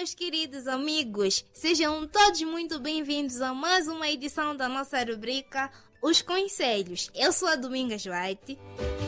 meus queridos amigos, sejam todos muito bem-vindos a mais uma edição da nossa rubrica Os Conselhos. Eu sou a Domingas White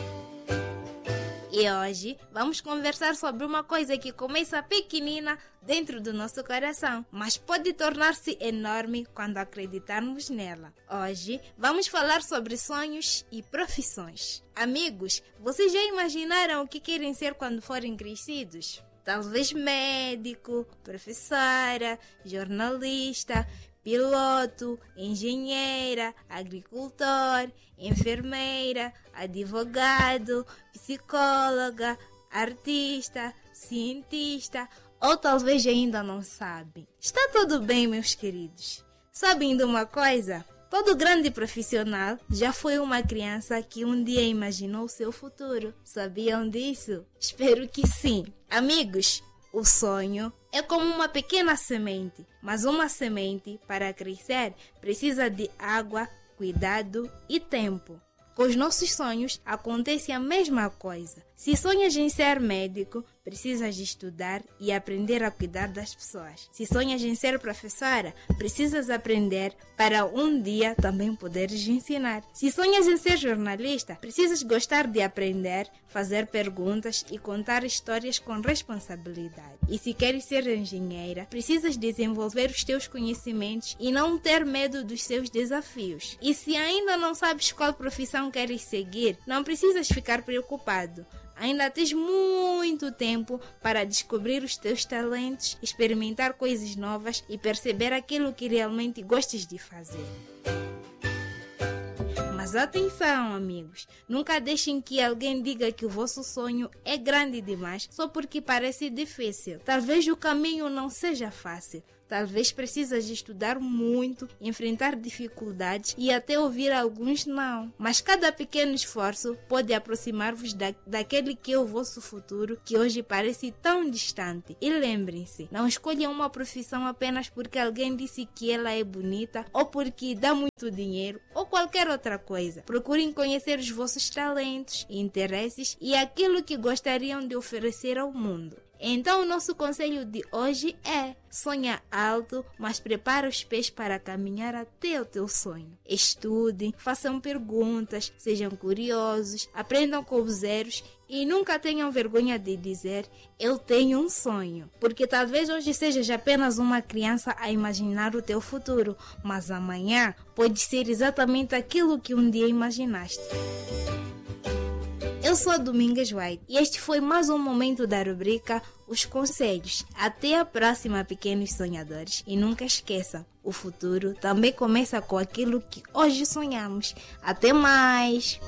e hoje vamos conversar sobre uma coisa que começa pequenina dentro do nosso coração, mas pode tornar-se enorme quando acreditarmos nela. Hoje vamos falar sobre sonhos e profissões. Amigos, vocês já imaginaram o que querem ser quando forem crescidos? Talvez médico, professora, jornalista, piloto, engenheira, agricultor, enfermeira, advogado, psicóloga, artista, cientista, ou talvez ainda não sabem. Está tudo bem, meus queridos? Sabem de uma coisa? Todo grande profissional já foi uma criança que um dia imaginou seu futuro. Sabiam disso? Espero que sim. Amigos, o sonho é como uma pequena semente, mas uma semente, para crescer, precisa de água, cuidado e tempo. Com os nossos sonhos acontece a mesma coisa. Se sonhas em ser médico, precisas de estudar e aprender a cuidar das pessoas. Se sonhas em ser professora, precisas aprender para um dia também poderes ensinar. Se sonhas em ser jornalista, precisas gostar de aprender, fazer perguntas e contar histórias com responsabilidade. E se queres ser engenheira, precisas desenvolver os teus conhecimentos e não ter medo dos seus desafios. E se ainda não sabes qual profissão queres seguir, não precisas ficar preocupado. Ainda tens muito tempo para descobrir os teus talentos, experimentar coisas novas e perceber aquilo que realmente gostas de fazer. Mas atenção, amigos, nunca deixem que alguém diga que o vosso sonho é grande demais só porque parece difícil. Talvez o caminho não seja fácil. Talvez precisas estudar muito, enfrentar dificuldades e até ouvir alguns não. Mas cada pequeno esforço pode aproximar-vos daquele que é o vosso futuro, que hoje parece tão distante. E lembrem-se, não escolham uma profissão apenas porque alguém disse que ela é bonita ou porque dá muito dinheiro ou qualquer outra coisa. Procurem conhecer os vossos talentos, interesses e aquilo que gostariam de oferecer ao mundo. Então o nosso conselho de hoje é: sonha alto, mas prepara os pés para caminhar até o teu sonho. Estudem, façam perguntas, sejam curiosos, aprendam com os erros e nunca tenham vergonha de dizer eu tenho um sonho. Porque talvez hoje sejas apenas uma criança a imaginar o teu futuro, mas amanhã pode ser exatamente aquilo que um dia imaginaste. Eu sou a Domingas White e este foi mais um momento da rubrica Os Conselhos. Até a próxima, pequenos sonhadores. E nunca esqueçam, o futuro também começa com aquilo que hoje sonhamos. Até mais!